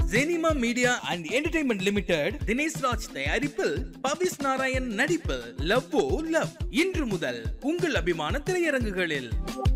Jenima media and entertainment limited Dinesh Raj தயாரிப்பில் பவிஸ் நாராயண் நடிப்பில் லவ்வோ love இன்று முதல் உங்கள் அபிமான திரையரங்குகளில்.